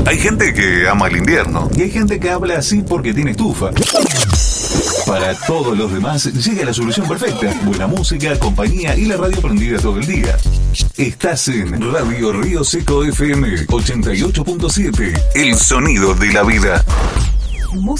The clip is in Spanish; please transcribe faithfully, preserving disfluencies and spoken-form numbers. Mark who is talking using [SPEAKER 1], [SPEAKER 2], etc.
[SPEAKER 1] Hay gente que ama el invierno y hay gente que habla así porque tiene estufa. Para todos los demás llega la solución perfecta. Buena música, compañía y la radio prendida todo el día. Estás en Radio Río Seco F M ochenta y ocho punto siete. El sonido de la vida.